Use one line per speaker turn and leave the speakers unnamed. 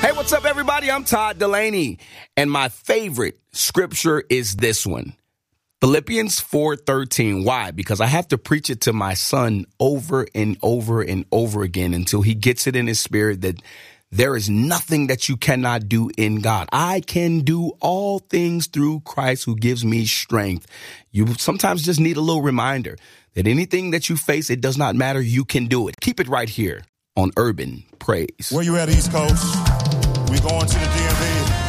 Hey, what's up, everybody? I'm Todd Delaney, and my favorite scripture is this one. Philippians 4:13. Why? Because I have to preach it to my son over and over and over again until he gets it in his spirit that there is nothing that you cannot do in God. I can do all things through Christ who gives me strength. You sometimes just need a little reminder that anything that you face, it does not matter. You can do it. Keep it right here on Urban Praise.
Where you at, East Coast? We going to the DMV.